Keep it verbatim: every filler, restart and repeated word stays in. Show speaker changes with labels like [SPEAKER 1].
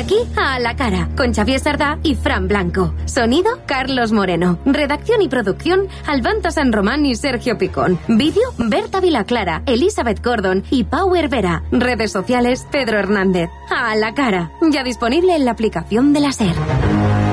[SPEAKER 1] aquí a la cara, con Xavier Sardá y Fran Blanco. Sonido, Carlos Moreno. Redacción y producción, Albanta San Román y Sergio Picón. Vídeo, Berta Vilaclara, Elizabeth Gordon y Power Vera. Redes sociales, Pedro Hernández. A la cara. Ya disponible en la aplicación de la SER.